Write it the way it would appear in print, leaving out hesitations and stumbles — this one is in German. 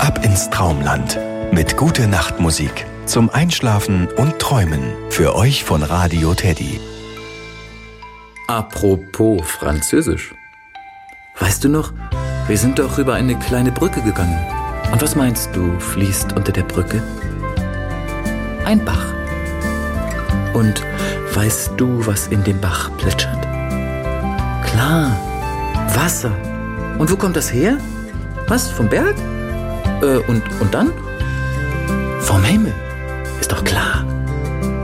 Ab ins Traumland mit Gute-Nacht-Musik zum Einschlafen und Träumen. Für euch von Radio Teddy. Apropos Französisch. Weißt du noch, wir sind doch über eine kleine Brücke gegangen. Und was meinst du, fließt unter der Brücke? Ein Bach. Und weißt du, was in dem Bach plätschert? Klar, Wasser. Und wo kommt das her? Was, vom Berg? Und dann? Vom Himmel. Ist doch klar.